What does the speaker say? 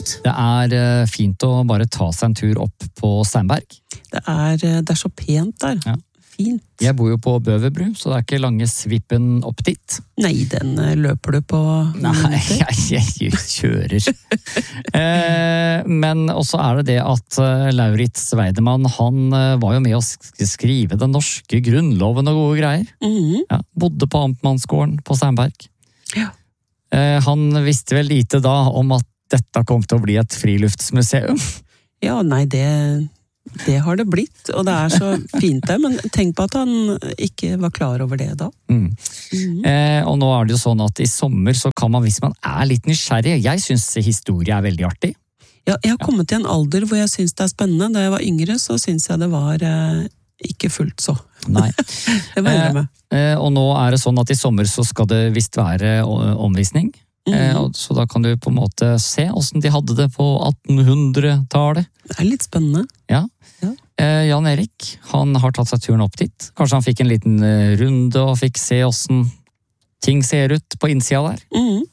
ut. Det fint å bare ta seg en tur opp på Steinberg. Det er så pent der. Ja. Fint. Jeg bor jo på Bøverbru, så det ikke lange svippen opp dit. Nei, den løper du på. Nei, jeg kjører. Men også det at Lauritz Weidemann, han var jo med å skrive den norske grunnloven og gode greier. Ja, bodde på Amtmannsgården på Steinberg. Ja. Han visste vel lite da om at dette kom til å bli et friluftsmuseum. Ja, nei, det har det blitt, og det så fint det, men tenk på at han ikke var klar over det da. Og nå det jo sånn at i sommer så kan man, hvis man litt nysgjerrig, jeg synes historie veldig artig. Ja, jeg har kommet til en alder hvor jeg synes det spennende. Da jeg var yngre så synes jeg det var ikke fullt så. Nei. Det var jeg med. Og nå det sånn at i sommer så skal det visst være omvisning. Så da kan du på en måte se hvordan de hadde det på 1800-tallet. Det litt spennende. Ja. Jan Erik, han har tatt seg turen opp dit. Kanskje han fikk en liten runde og fikk se hvordan ting ser ut på innsida der.